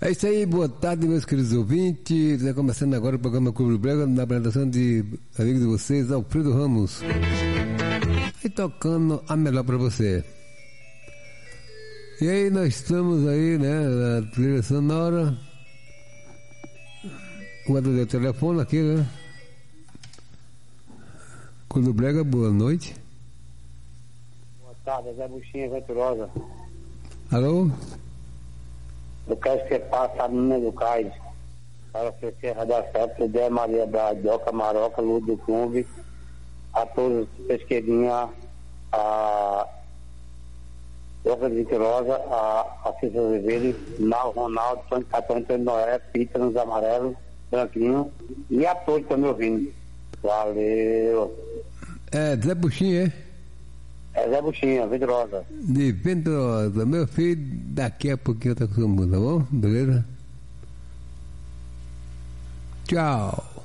É isso aí, boa tarde, meus queridos ouvintes. Está começando agora o programa Clube do Brega, na apresentação de amigo de vocês, Alfredo Ramos. E tocando a melhor para você. E aí, nós estamos aí, né, na trilha sonora. Guardei o telefone aqui, né? Clube do Brega, boa noite. Boa tarde, Zé Buchinha Venturosa. Alô? Eu quero que você passe a menina do Cais para oferecer a dar certo, Zé Maria Brás, Doca Maroca, Luz do Clube, a todos os pesqueirinhas, a Doca de Venturosa, a Cícero Oliveira, Nau Ronaldo, Antônio Noé, Pita nos Amarelos, Branquinho, e a todos que estão me ouvindo. Valeu. É, Zé Buchinha, é? É Zé Buchinha, Venturosa. De Venturosa, meu filho, daqui a pouquinho eu tô com o mundo, tá bom? Beleza? Tchau.